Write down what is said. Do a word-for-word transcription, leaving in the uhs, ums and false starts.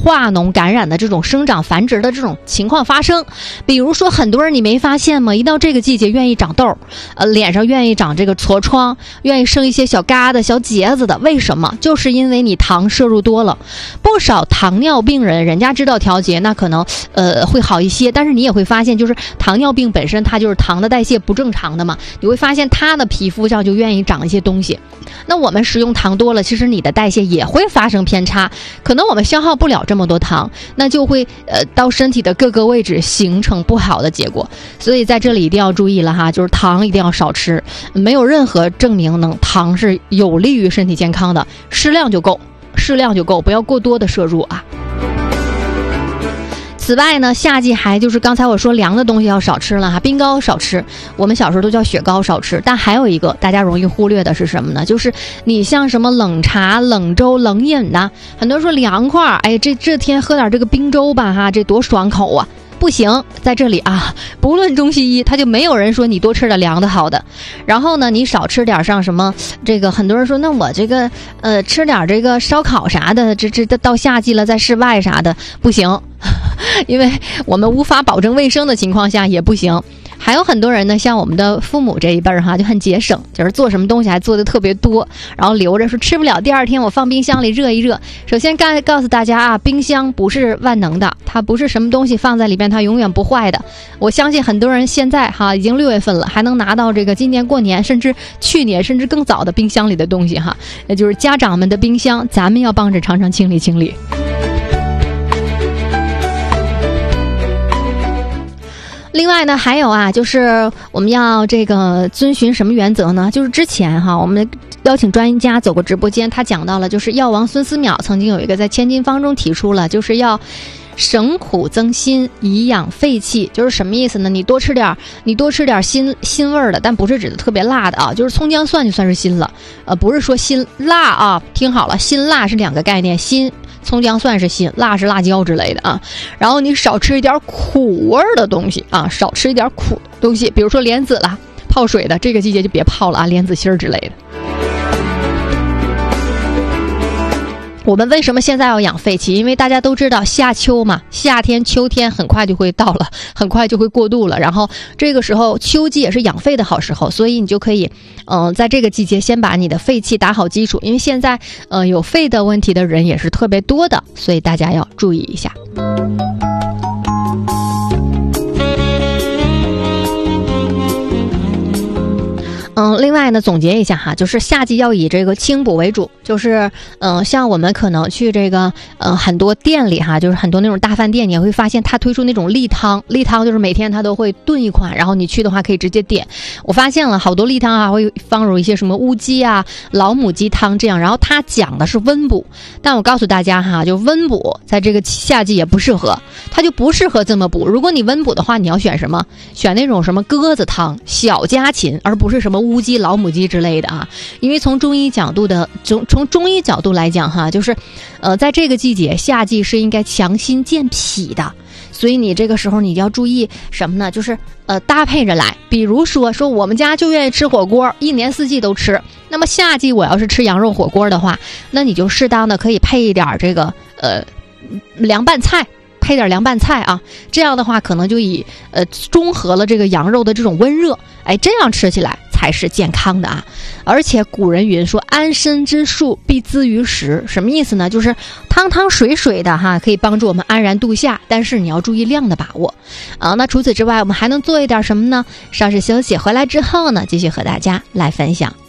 化脓感染的这种生长繁殖的这种情况发生。比如说很多人你没发现吗？一到这个季节愿意长痘，呃，脸上愿意长这个痤疮，愿意生一些小疙瘩、小结子的，为什么？就是因为你糖摄入多了。不少糖尿病人，人家知道调节，那可能呃会好一些，但是你也会发现，就是糖尿病本身它就是糖的代谢不正常的嘛，你会发现它的皮肤上就愿意长一些东西。那我们食用糖多了，其实你的代谢也会发生偏差，可能我们消耗不了这么多糖，那就会呃到身体的各个位置形成不好的结果。所以在这里一定要注意了哈，就是糖一定要少吃，没有任何证明能糖是有利于身体健康的，适量就够，适量就够，不要过多的摄入啊。此外呢，夏季还就是刚才我说凉的东西要少吃了哈，冰糕少吃，我们小时候都叫雪糕少吃。但还有一个大家容易忽略的是什么呢？就是你像什么冷茶、冷粥、冷饮的，很多人说凉快，哎，这这天喝点这个冰粥吧哈，这多爽口啊！不行，在这里啊，不论中西医，他就没有人说你多吃点凉的好的。然后呢，你少吃点上什么这个，很多人说那我这个呃吃点这个烧烤啥的，这这到夏季了，在室外啥的不行，因为我们无法保证卫生的情况下也不行。还有很多人呢，像我们的父母这一辈儿哈，就很节省，就是做什么东西还做的特别多，然后留着说吃不了，第二天我放冰箱里热一热。首先告告诉大家啊，冰箱不是万能的，它不是什么东西放在里边它永远不坏的。我相信很多人现在哈已经六月份了，还能拿到这个今年过年甚至去年甚至更早的冰箱里的东西哈，也就是家长们的冰箱，咱们要帮着常常清理清理。另外呢，还有啊，就是我们要这个遵循什么原则呢？就是之前哈，我们邀请专家走过直播间，他讲到了，就是药王孙思邈曾经有一个在千金方中提出了，就是要省苦增辛，以养肺气。就是什么意思呢？你多吃点，你多吃点辛辛味的，但不是指的特别辣的啊，就是葱姜蒜就算是辛了，呃，不是说辛辣啊，听好了，辛辣是两个概念，辛。葱姜蒜是辛，辣是辣椒之类的啊。然后你少吃一点苦味的东西啊，少吃一点苦的东西，比如说莲子啦，泡水的，这个季节就别泡了啊，莲子心儿之类的。我们为什么现在要养肺气？因为大家都知道夏秋嘛，夏天秋天很快就会到了，很快就会过渡了，然后这个时候秋季也是养肺的好时候，所以你就可以嗯、呃，在这个季节先把你的肺气打好基础。因为现在呃有肺的问题的人也是特别多的，所以大家要注意一下。嗯，另外呢，总结一下哈，就是夏季要以这个清补为主，就是嗯、呃，像我们可能去这个呃很多店里哈，就是很多那种大饭店，你也会发现它推出那种例汤，例汤就是每天它都会炖一款，然后你去的话可以直接点。我发现了好多例汤啊，会放入一些什么乌鸡啊、老母鸡汤这样，然后它讲的是温补，但我告诉大家哈，就温补在这个夏季也不适合，它就不适合这么补。如果你温补的话，你要选什么？选那种什么鸽子汤、小家禽，而不是什么乌鸡、老母鸡之类的啊，因为从中医角度的从从中医角度来讲哈，就是，呃，在这个季节夏季是应该强心健脾的，所以你这个时候你要注意什么呢？就是呃搭配着来，比如说说我们家就愿意吃火锅，一年四季都吃，那么夏季我要是吃羊肉火锅的话，那你就适当的可以配一点这个呃凉拌菜。配点凉拌菜啊，这样的话可能就以呃中和了这个羊肉的这种温热，哎，这样吃起来才是健康的啊。而且古人云说安身之术必资于食，什么意思呢？就是汤汤水水的哈，可以帮助我们安然度夏，但是你要注意量的把握啊。那除此之外，我们还能做一点什么呢？稍事休息，回来之后呢，继续和大家来分享。